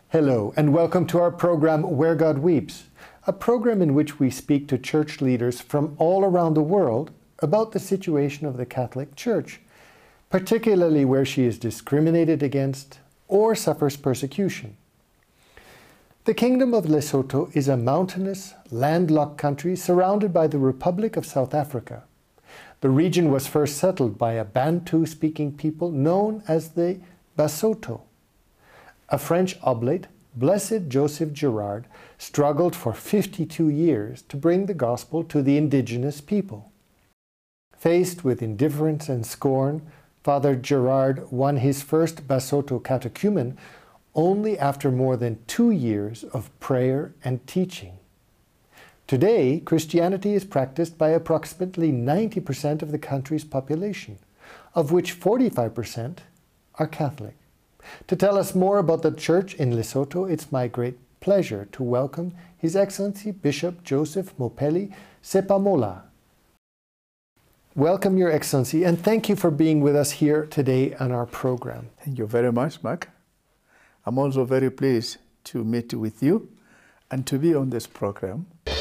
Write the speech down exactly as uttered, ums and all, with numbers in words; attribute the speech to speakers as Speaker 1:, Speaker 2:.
Speaker 1: Hello, and welcome to our program, Where God Weeps, a program in which we speak to church leaders from all around the world about the situation of the Catholic Church, particularly where she is discriminated against or suffers persecution. The Kingdom of Lesotho is a mountainous, landlocked country surrounded by the Republic of South Africa. The region was first settled by a Bantu-speaking people known as the Basotho. A French oblate, Blessed Joseph Girard, struggled for fifty-two years to bring the gospel to the indigenous people. Faced with indifference and scorn, Father Girard won his first Basotho catechumen only after more than two years of prayer and teaching. Today, Christianity is practiced by approximately ninety percent of the country's population, of which forty-five percent are Catholic. To tell us more about the Church in Lesotho, it's my great pleasure to welcome His Excellency Bishop Joseph Mopeli Sepamola. Welcome, Your Excellency, and thank you for being with us here today on our program.
Speaker 2: Thank you very much, Mark. I'm also very pleased to meet with you and to be on this program.